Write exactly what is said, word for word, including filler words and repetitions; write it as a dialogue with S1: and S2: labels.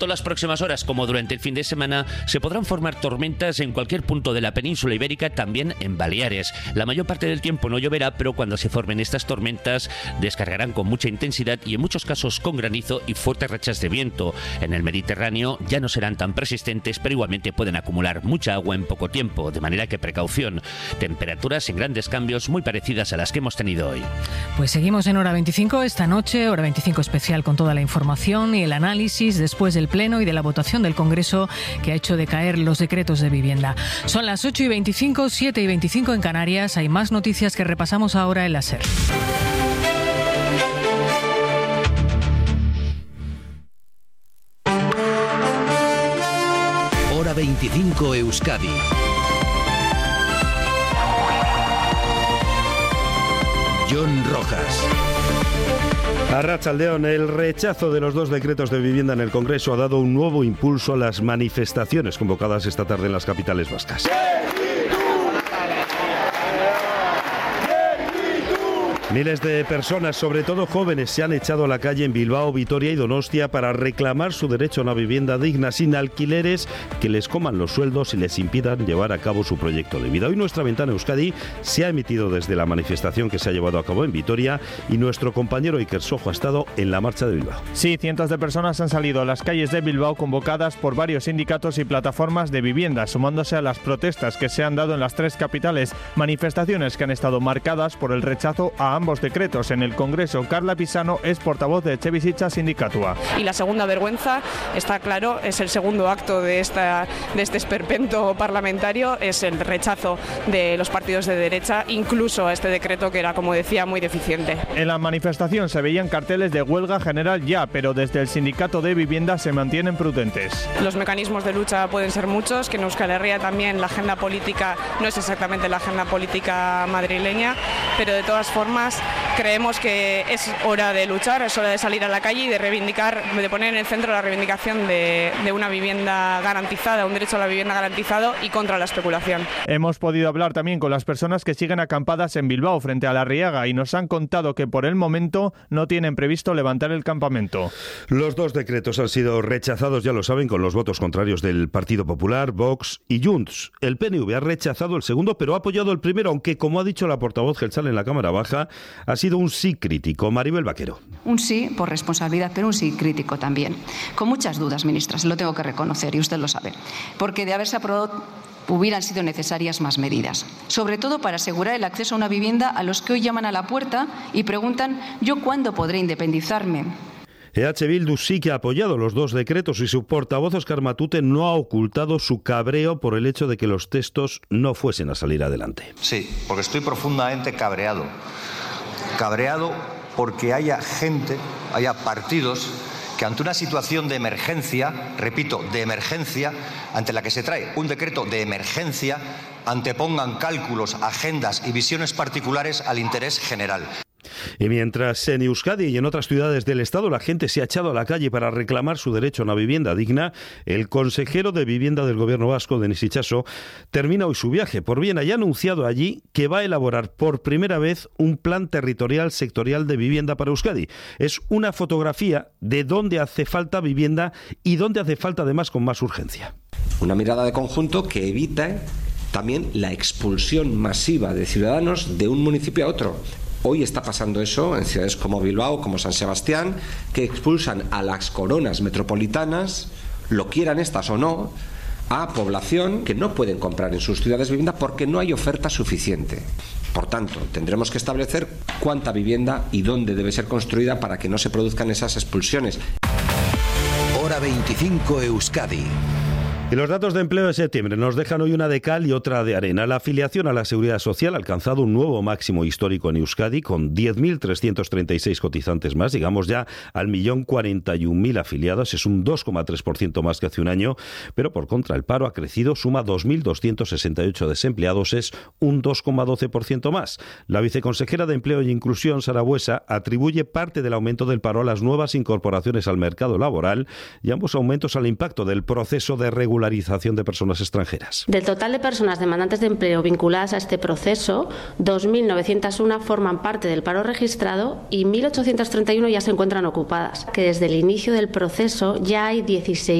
S1: Todas las próximas horas, como durante el fin de semana, se podrán formar tormentas en cualquier punto de la península ibérica, también en Baleares. La mayor parte del tiempo no lloverá, pero cuando se formen estas tormentas descargarán con mucha intensidad y en muchos casos con granizo y fuertes rachas de viento. En el Mediterráneo ya no serán tan persistentes, pero igualmente pueden acumular mucha agua en poco tiempo, de manera que precaución. Temperaturas en grandes cambios muy parecidas a las que hemos tenido hoy.
S2: Pues seguimos en Hora veinticinco esta noche, Hora veinticinco especial con toda la información y el análisis después del Pleno y de la votación del Congreso que ha hecho decaer los decretos de vivienda. Son las ocho y veinticinco, siete y veinticinco en Canarias. Hay más noticias que repasamos ahora en la SER.
S3: Hora veinticinco Euskadi. Jon Rojas.
S4: Arratsaldeon, el rechazo de los dos decretos de vivienda en el Congreso ha dado un nuevo impulso a las manifestaciones convocadas esta tarde en las capitales vascas. Miles de personas, sobre todo jóvenes, se han echado a la calle en Bilbao, Vitoria y Donostia para reclamar su derecho a una vivienda digna, sin alquileres que les coman los sueldos y les impidan llevar a cabo su proyecto de vida. Hoy nuestra ventana Euskadi se ha emitido desde la manifestación que se ha llevado a cabo en Vitoria y nuestro compañero Iker Sojo ha estado en la marcha de Bilbao.
S5: Sí, cientos de personas han salido a las calles de Bilbao convocadas por varios sindicatos y plataformas de vivienda, sumándose a las protestas que se han dado en las tres capitales, manifestaciones que han estado marcadas por el rechazo a ambos decretos. En el Congreso, Carla Pisano es portavoz de Etxebizitza Sindikatua.
S6: Y la segunda vergüenza, está claro, es el segundo acto de, esta, de este esperpento parlamentario, es el rechazo de los partidos de derecha, incluso a este decreto que era, como decía, muy deficiente.
S5: En la manifestación se veían carteles de huelga general ya, pero desde el sindicato de vivienda se mantienen prudentes.
S6: Los mecanismos de lucha pueden ser muchos, que en Euskal Herria también la agenda política no es exactamente la agenda política madrileña, pero de todas formas creemos que es hora de luchar, es hora de salir a la calle y de reivindicar, de poner en el centro la reivindicación de, de una vivienda garantizada, un derecho a la vivienda garantizado y contra la especulación.
S5: Hemos podido hablar también con las personas que siguen acampadas en Bilbao frente a la Arriaga y nos han contado que por el momento no tienen previsto levantar el campamento.
S4: Los dos decretos han sido rechazados, ya lo saben, con los votos contrarios del Partido Popular, Vox y Junts. El P N V ha rechazado el segundo, pero ha apoyado el primero, aunque, como ha dicho la portavoz Geltzale en la Cámara Baja, ha sido un sí crítico. Maribel Vaquero.
S7: Un sí por responsabilidad, pero un sí crítico también. Con muchas dudas, ministras, lo tengo que reconocer y usted lo sabe. Porque de haberse aprobado hubieran sido necesarias más medidas. Sobre todo para asegurar el acceso a una vivienda a los que hoy llaman a la puerta y preguntan ¿yo cuándo podré independizarme?
S4: E H Bildu sí que ha apoyado los dos decretos y su portavoz Óscar Matute no ha ocultado su cabreo por el hecho de que los textos no fuesen a salir adelante.
S8: Sí, porque estoy profundamente cabreado. Cabreado porque haya gente, haya partidos que ante una situación de emergencia, repito, de emergencia, ante la que se trae un decreto de emergencia, antepongan cálculos, agendas y visiones particulares al interés general.
S4: Y mientras en Euskadi y en otras ciudades del Estado la gente se ha echado a la calle para reclamar su derecho a una vivienda digna, el consejero de Vivienda del Gobierno vasco, Denis Itxaso, termina hoy su viaje por Viena y ha anunciado allí que va a elaborar por primera vez un plan territorial sectorial de vivienda para Euskadi. Es una fotografía de dónde hace falta vivienda y dónde hace falta además con más urgencia.
S9: Una mirada de conjunto que evita también la expulsión masiva de ciudadanos de un municipio a otro. Hoy está pasando eso en ciudades como Bilbao, como San Sebastián, que expulsan a las coronas metropolitanas, lo quieran estas o no, a población que no pueden comprar en sus ciudades vivienda porque no hay oferta suficiente. Por tanto, tendremos que establecer cuánta vivienda y dónde debe ser construida para que no se produzcan esas expulsiones.
S3: Hora veinticinco Euskadi.
S4: Y los datos de empleo de septiembre nos dejan hoy una de cal y otra de arena. La afiliación a la Seguridad Social ha alcanzado un nuevo máximo histórico en Euskadi con diez mil trescientos treinta y seis cotizantes más. Llegamos ya al millón cuarenta y un mil afiliados. Es un dos coma tres por ciento más que hace un año. Pero por contra, el paro ha crecido, suma dos mil doscientos sesenta y ocho desempleados. Es un dos coma doce por ciento más. La viceconsejera de Empleo y Inclusión, Sara Buesa, atribuye parte del aumento del paro a las nuevas incorporaciones al mercado laboral y ambos aumentos al impacto del proceso de regulación regularización de personas extranjeras.
S10: Del total de personas demandantes de empleo vinculadas a este proceso, dos mil novecientos uno forman parte del paro registrado y mil ochocientos treinta y uno ya se encuentran ocupadas, que desde el inicio del proceso ya hay dieciséis